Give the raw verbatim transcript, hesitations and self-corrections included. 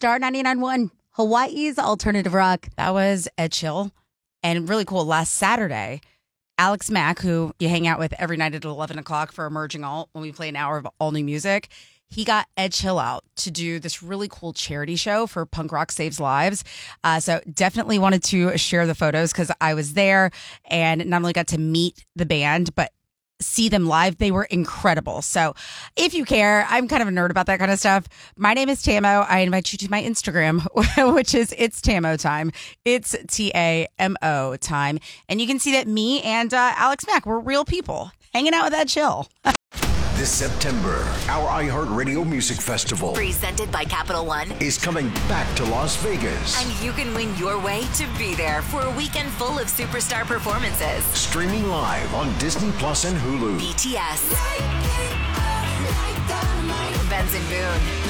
Star ninety-nine point one, Hawaii's alternative rock. That was Ed Chill. And really cool, last Saturday, Alex Mack, who you hang out with every night at eleven o'clock for Emerging Alt when we play an hour of all new music, he got Ed Chill out to do this really cool charity show for Punk Rock Saves Lives. Uh, so definitely wanted to share the photos because I was there and not only got to meet the band, but see them live. They were incredible. So if you care, I'm kind of a nerd about that kind of stuff. My name is Tamo. I invite you to my Instagram, which is It's Tamo Time. It's T A M O time. And you can see that me and uh, Alex Mack, we're real people hanging out with Ed Chill. This September, our iHeartRadio Music Festival, presented by Capital One, is coming back to Las Vegas. And you can win your way to be there for a weekend full of superstar performances. Streaming live on Disney Plus and Hulu. B T S, Benson Boone,